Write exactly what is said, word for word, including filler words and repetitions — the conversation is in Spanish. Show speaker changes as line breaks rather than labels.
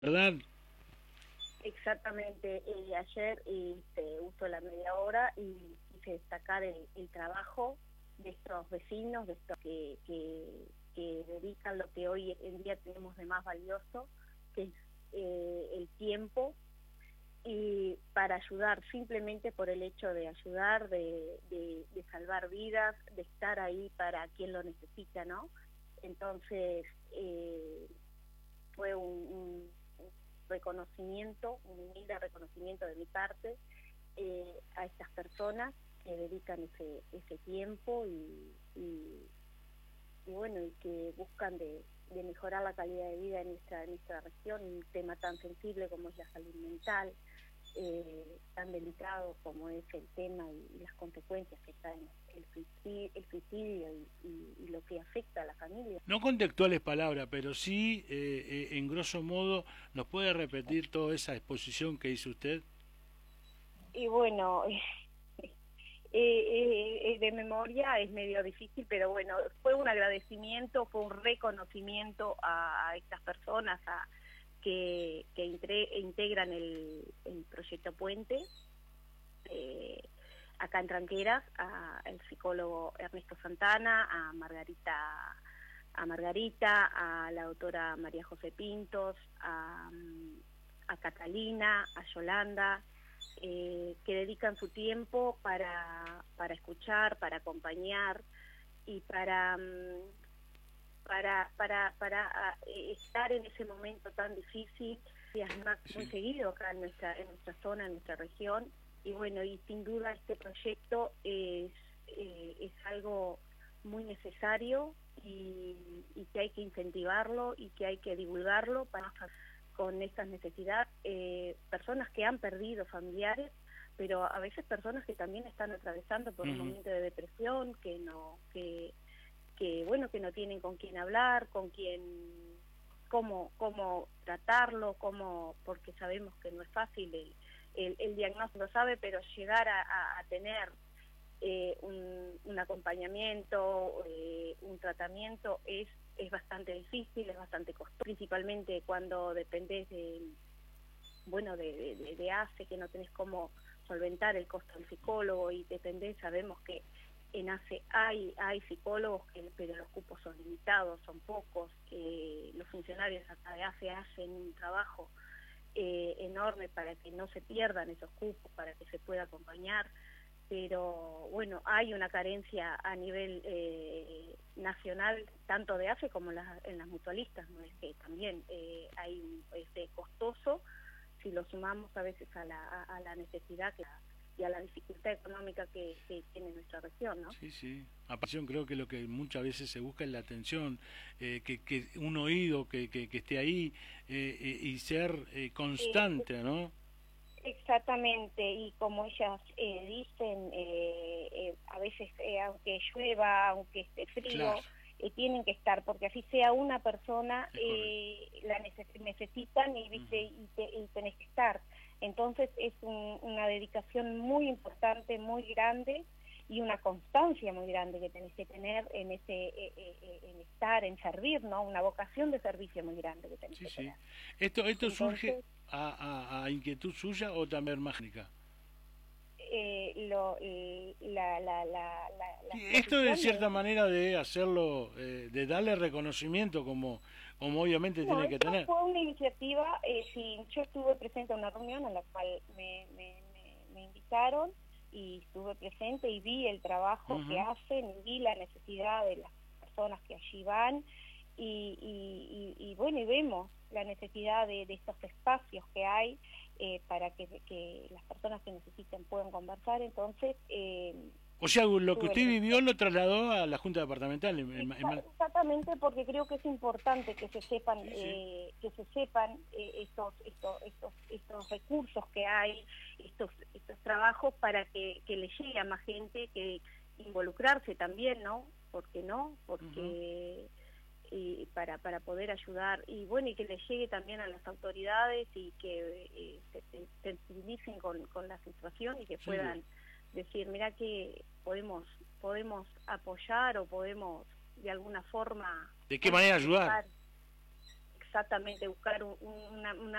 ¿verdad?
Exactamente. Eh, ayer este, uso la media hora y quise destacar el, el trabajo de estos vecinos, de estos que, que, que dedican lo que hoy en día tenemos de más valioso, que es eh, el tiempo, y para ayudar, simplemente por el hecho de ayudar, de, de, de salvar vidas, de estar ahí para quien lo necesita, ¿no? Entonces, eh, fue un, un, un reconocimiento, un humilde reconocimiento de mi parte eh, a estas personas que dedican ese, ese tiempo y, y, y bueno, y que buscan de, de mejorar la calidad de vida en nuestra, en nuestra región, un tema tan sensible como es la salud mental, eh, tan delicado como es el tema y, y las consecuencias que traen el suicidio, el suicidio y, y, y lo que afecta a la familia.
No con textuales palabras, pero sí, eh, eh, en grosso modo, ¿nos puede repetir toda esa exposición que hizo usted?
Y bueno, eh, eh, eh, de memoria es medio difícil, pero bueno, fue un agradecimiento, fue un reconocimiento a, a estas personas a, que, que intre, integran el, el proyecto Puente, eh, acá en Tranqueras, al psicólogo Ernesto Santana, a Margarita, a Margarita, a la doctora María José Pintos, a, a Catalina, a Yolanda, eh, que dedican su tiempo para, para escuchar, para acompañar y para, para, para, para eh, estar en ese momento tan difícil, y además muy
Sí.
seguido acá en nuestra, en nuestra zona, en nuestra región. Y bueno, y sin duda este proyecto es, eh, es algo muy necesario y, y que hay que incentivarlo y que hay que divulgarlo para con estas necesidades, eh, personas que han perdido familiares, pero a veces personas que también están atravesando por un
Uh-huh.
momento de depresión, que no, que, que bueno, que no tienen con quién hablar, con quién, cómo, cómo tratarlo, cómo, porque sabemos que no es fácil el, el, el diagnóstico, lo sabe, pero llegar a, a, a tener eh, un, un acompañamiento, eh, un tratamiento es es bastante difícil, es bastante costoso, principalmente cuando dependés de, bueno, de, de, de A C E, que no tenés cómo solventar el costo del psicólogo y dependés, sabemos que en A C E hay, hay psicólogos, que, pero los cupos son limitados, son pocos, eh, los funcionarios acá de A C E hacen un trabajo eh, enorme para que no se pierdan esos cupos, para que se pueda acompañar, pero bueno, hay una carencia a nivel eh, nacional, tanto de A F E como en las, en las mutualistas, ¿no? Es que también eh, hay un este, costoso, si lo sumamos a veces a la, a, a la necesidad que, y a la dificultad económica que, que tiene nuestra región, ¿no?
Sí, sí. Apasión, creo que lo que muchas veces se busca es la atención, eh, que, que un oído que, que, que esté ahí eh, eh, y ser eh,
Eh,
constante, ¿no?
Exactamente, y como ellas eh, dicen, eh, eh, a veces eh, aunque llueva, aunque esté
Claro,
frío, eh, tienen que estar, porque así sea una persona,
es correcto.
eh, la neces necesitan y, ¿viste?
Uh-huh.
y, te, y tenés que estar. Entonces es un, una dedicación muy importante, muy grande, y una constancia muy grande que tenés que tener en ese eh, eh, en estar, en servir, ¿no? Una vocación de servicio muy grande que tenés
Sí,
que
sí.
tener.
¿Esto, esto surge
Entonces,
a, a, a inquietud suya o también mágica?
eh, lo, eh, la, la, la, la, la
Sí, esto de
exposición
cierta
de...
manera de hacerlo, eh, de darle reconocimiento como, como obviamente
No,
tiene que
esto
tener.
fue una iniciativa, eh, sí, yo estuve presente a una reunión en la cual me, me, me, me invitaron y estuve presente y vi el trabajo que
Uh-huh.
hacen, y vi la necesidad de las personas que allí van y, y, y, y bueno, y vemos la necesidad de, de estos espacios que hay eh, para que, que las personas que necesiten puedan conversar, entonces... Eh,
O sea, lo que
tuve
usted
la
vivió lo trasladó a la Junta Departamental. En, en, en Mal-
Exactamente, porque creo que es importante que se sepan
sí, sí.
eh, que se sepan eh, estos, estos estos estos recursos que hay, estos estos trabajos para que, que le llegue a más gente, que involucrarse también, ¿no? ¿Por qué no?
Uh-huh.
Porque y para para poder ayudar y bueno, y que le llegue también a las autoridades y que eh, se, se sensibilicen con, con la situación y que
Sin duda.
puedan decir, mira que podemos podemos apoyar o podemos de alguna forma
¿De qué manera ayudar?
participar. exactamente buscar un, una, una